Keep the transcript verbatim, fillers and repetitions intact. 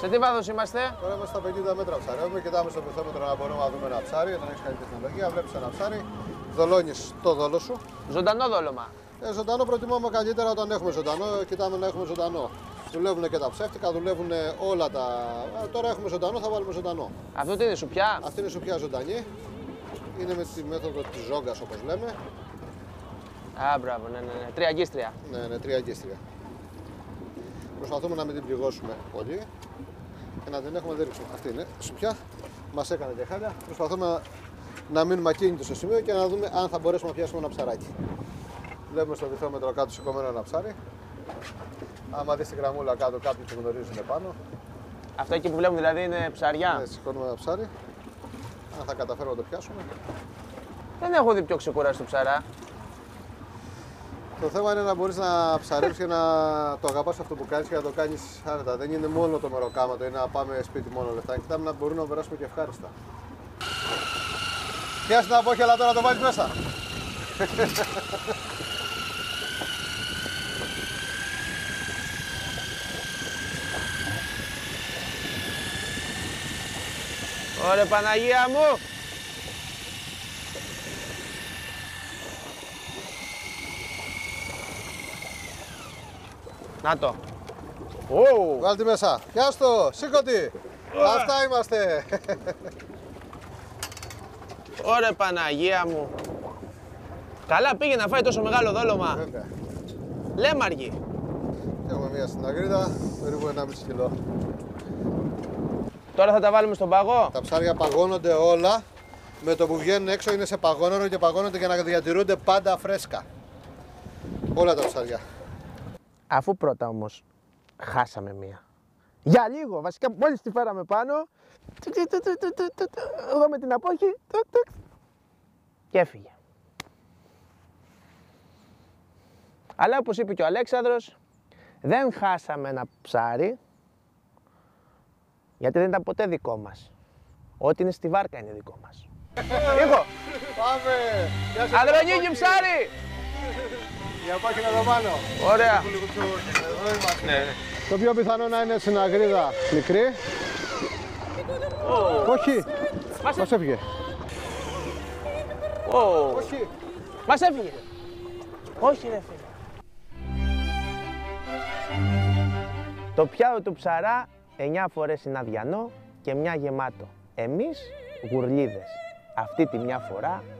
Σε τι βάθος είμαστε? Τώρα είμαστε στα πενήντα μέτρα ψαρεύουμε. Κοιτάμε στο πυθόμετρο να μπορούμε να δούμε ένα ψάρι. Όταν έχεις καλή τεχνολογία, βλέπεις ένα ψάρι, δολώνεις το δόλο σου. Ζωντανό δόλωμα. Ε, ζωντανό προτιμάμε καλύτερα όταν έχουμε ζωντανό. Κοιτάμε να έχουμε ζωντανό. Δουλεύουν και τα ψεύτικα, δουλεύουν όλα τα. Ε, τώρα έχουμε ζωντανό, θα βάλουμε ζωντανό. Αυτό τι είναι, σουπιά? Αυτή είναι σουπιά ζωντανή. Είναι με τη μέθοδο της ζόγκας όπως λέμε. Α, μπράβο, ναι, ναι, ναι. Τρία αγκίστρια. Ναι, ναι, τρία αγκίστρια. Προσπαθούμε να μην την πληγώσουμε πολύ και να την έχουμε δείξει. Αυτή είναι σουπιά. Μας έκανε και χάλια. Προσπαθούμε να μείνουμε ακίνητοι στο σημείο και να δούμε αν θα μπορέσουμε να πιάσουμε ένα ψαράκι. Βλέπουμε στο βυθόμετρο κάτω σηκωμένο ένα ψάρι. Άμα δεις την γραμμούλα κάτω, κάποιοι το γνωρίζουν πάνω. Αυτό εκεί που βλέπουμε δηλαδή είναι ψαριά. Ναι, σηκώνουμε ένα ψάρι. Αν θα καταφέρουμε να το πιάσουμε. Δεν έχω δει πιο ξεκουράστο ψαρά. Το θέμα είναι να μπορείς να ψαρέψεις και να το αγαπάς αυτό που κάνεις και να το κάνεις άνετα. Δεν είναι μόνο το μεροκάματο ή να πάμε σπίτι μόνο λεφτά. Κοιτάμε να μπορούμε να περάσουμε και ευχάριστα. Πιάσε την απόχελα τώρα, το βάλεις μέσα. Ωραία Παναγία μου! Να το. Oh. Βάλ' τη μέσα. Πιάσ' το, σήκω τη. Αυτά είμαστε. Ωραία Παναγία μου. Καλά πήγε να φάει τόσο μεγάλο δόλωμα. Βέβαια. Λέμαργη. Έχουμε μία στην αγρίδα, περίπου ενάμιση κιλό. Τώρα θα τα βάλουμε στον παγό. Τα ψάρια παγώνονται όλα. Με το που βγαίνουν έξω είναι σε παγόνωρο και παγώνονται για να διατηρούνται πάντα φρέσκα. Όλα τα ψάρια. Αφού πρώτα όμως χάσαμε μία. Για λίγο, βασικά μόλις τη φέραμε πάνω, εγώ με την απόχη και έφυγε. Αλλά όπως είπε και ο Αλέξανδρος, δεν χάσαμε ένα ψάρι, γιατί δεν ήταν ποτέ δικό μας. Ό,τι είναι στη βάρκα είναι δικό μας. Νίκο! Πάμε! Ανδρονίκη ψάρι! Για πάει να το πάνω. Ωραία. Εδώ είμαστε. Ναι. Το πιο πιθανό να είναι στην αγρίδα μικρή. Oh. Όχι. Μας Μας έφυγε. Oh. Όχι. Μας έφυγε. Όχι ρε φίλε. Το πιάτο του ψαρά εννιά φορές είναι αδιανό και μια γεμάτο. Εμείς γουρλίδες. Αυτή τη μια φορά